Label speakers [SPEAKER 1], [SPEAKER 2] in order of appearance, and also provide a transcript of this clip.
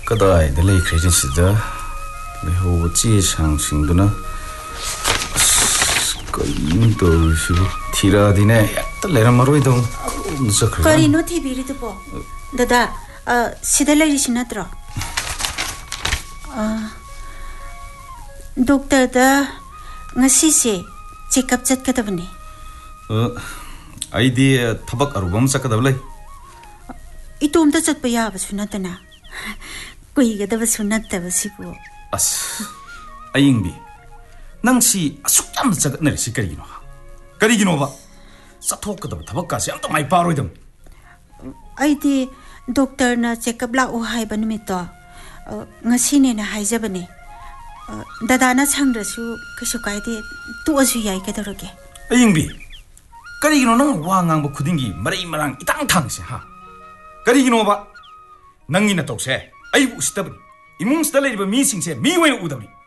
[SPEAKER 1] Kadai the lake register. The whole Chang Singuna. Into if you Tira Dine, the Leramaroidon.
[SPEAKER 2] Carino TV to po. Dada, Sidela is Sinatra. Doctor the Nasisi, check up Chat Katavani.
[SPEAKER 1] Idea Tabak Arbum Sakadavle.
[SPEAKER 2] It won't touch at Payavas Funatana. Quiga the Vasunata Vasipo.
[SPEAKER 1] As Ayingbi Nancy, a Sukam Sakner Sikarino. Kariginova Satoka the Tabakas, and my parodum.
[SPEAKER 2] I did Doctor na check up la Ohai Banimito. Ngasin in a high Zabani. Dadana Sandrasu, Kashukaidi, two as we Kataroke.
[SPEAKER 1] Ayingbi Karigino Wangang Kudingi, Marie Marang, Itang Tangs, ha. Kariginova Nangina Tose, I was stubborn. Imong stale ba missing se mi way udami